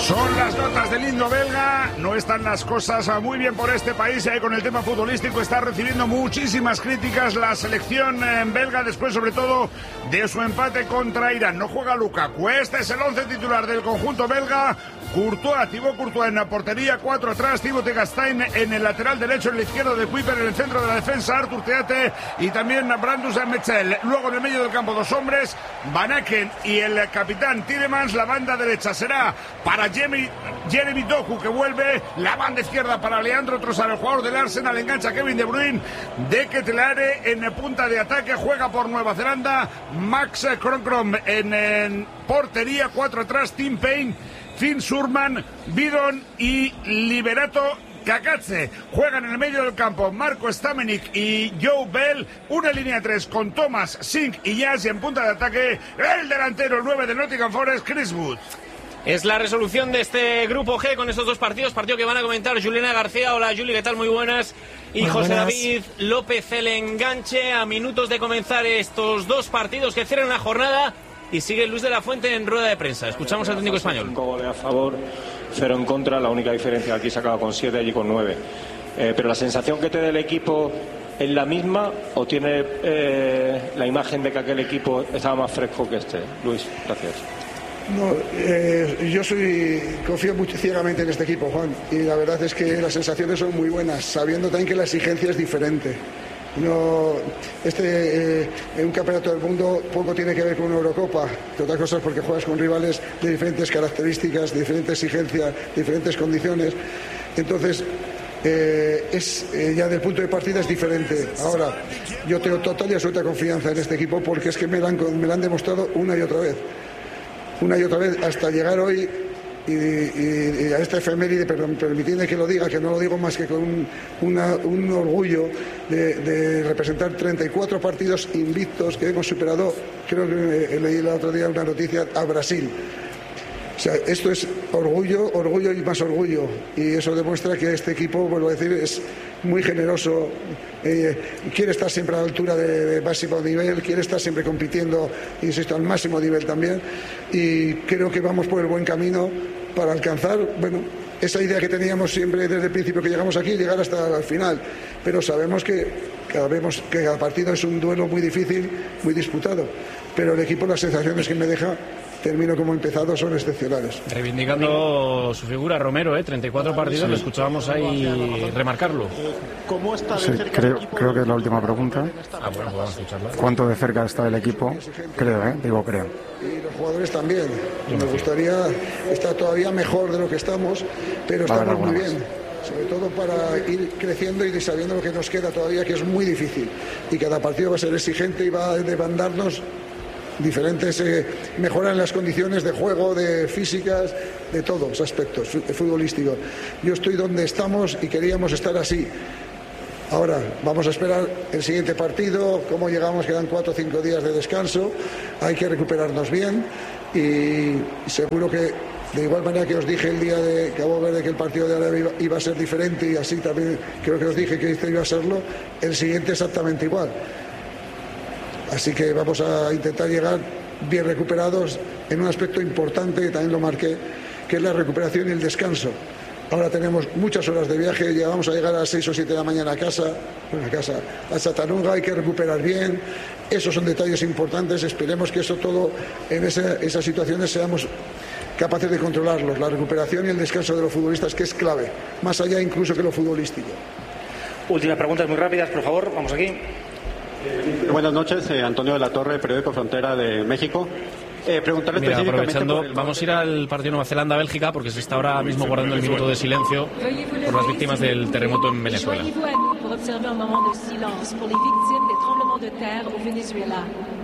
Son las notas del himno belga. No están las cosas muy bien por este país. Y con el tema futbolístico está recibiendo muchísimas críticas la selección belga, después sobre todo de su empate contra Irán. No juega Lukaku. Este es el 11 titular del conjunto belga. Courtois, Thibaut Courtois en la portería, 4 atrás, Thibaut Tegastain en el lateral derecho, en el izquierdo de Kuiper, en el centro de la defensa Arthur Theate y también Brandus Metzel. Luego en el medio del campo 2 hombres, Van Aken y el capitán Tielemans. La banda derecha será para Jeremy Doku, que vuelve. La banda izquierda para Leandro Trossard, el jugador del Arsenal. Engancha Kevin De Bruyne. De Ketelaere en punta de ataque, juega por Nueva Zelanda. Max Kronkrom en portería, 4 atrás, Tim Payne, Finn Surman, Bidon y Liberato Kakatse. Juegan en el medio del campo Marco Stamenik y Joe Bell. Una línea de 3 con Thomas, Sink y Jazz. Y en punta de ataque el delantero, el 9 de Nottingham Forest, Chris Wood. Es la resolución de este grupo G con estos dos partidos. Partido que van a comentar Juliana García. Hola Juli, ¿qué tal? Muy buenas. Y José David López, el enganche, a minutos de comenzar estos dos partidos que cierran la jornada. Y sigue Luis de la Fuente en rueda de prensa. Escuchamos al técnico español. 5 goles a favor, 0 en contra. La única diferencia aquí se acaba con 7, allí con 9. Pero la sensación que te da el equipo es la misma, o tiene la imagen de que aquel equipo estaba más fresco que este. Luis, gracias. No, yo confío mucho ciegamente en este equipo, Juan, y la verdad es que las sensaciones son muy buenas, sabiendo también que la exigencia es diferente. No, en un campeonato del mundo poco tiene que ver con una Eurocopa, entre otras cosas porque juegas con rivales de diferentes características, de diferente exigencia, diferentes condiciones. Entonces, ya del punto de partida es diferente. Ahora, yo tengo total y absoluta confianza en este equipo porque es que me lo han demostrado una y otra vez, hasta llegar hoy y a esta efeméride, permitidme que lo diga, que no lo digo más que con un orgullo de representar 34 partidos invictos que hemos superado. Creo que leí el otro día una noticia, a Brasil. O sea, esto es orgullo y más orgullo, y eso demuestra que este equipo, vuelvo a decir, es muy generoso, quiere estar siempre a la altura de máximo nivel, quiere estar siempre compitiendo, insisto, al máximo nivel también, y creo que vamos por el buen camino para alcanzar, esa idea que teníamos siempre desde el principio que llegamos aquí, llegar hasta el final, pero sabemos que cada partido es un duelo muy difícil, muy disputado, pero el equipo, las sensaciones que me deja, termino como empezado, son excepcionales. Reivindicando su figura, Romero, 34 partidos, lo escuchábamos ahí remarcarlo. ¿Cómo está de cerca creo, el equipo? creo que es la última pregunta. Bueno, vamos a escucharla. ¿Cuánto de cerca está el equipo? Creo. Y los jugadores también. Me gustaría estar todavía mejor de lo que estamos, pero estamos muy bien. Sobre todo para ir creciendo y sabiendo lo que nos queda todavía, que es muy difícil. Y cada partido va a ser exigente y va a demandarnos diferentes, mejorar las condiciones de juego, de físicas, de todos los aspectos futbolísticos. Yo estoy donde estamos y queríamos estar así. Ahora vamos a esperar el siguiente partido, cómo llegamos, quedan 4 o 5 días de descanso, hay que recuperarnos bien y seguro que, de igual manera que os dije el día de Cabo Verde que el partido de Arabia iba a ser diferente, y así también creo que os dije que este iba a serlo, el siguiente exactamente igual. Así que vamos a intentar llegar bien recuperados en un aspecto importante, que también lo marqué, que es la recuperación y el descanso. Ahora tenemos muchas horas de viaje, ya vamos a llegar a las 6 o 7 de la mañana a Chattanooga, hay que recuperar bien. Esos son detalles importantes, esperemos que eso todo, en esas situaciones, seamos capaces de controlarlos. La recuperación y el descanso de los futbolistas, que es clave, más allá incluso que lo futbolístico. Últimas preguntas muy rápidas, por favor, vamos aquí. Buenas noches, Antonio de la Torre, periódico Frontera de México. Preguntarle aprovechando, vamos a ir al partido Nueva Zelanda-Bélgica, porque se está ahora mismo guardando el minuto de silencio por las víctimas del terremoto en Venezuela.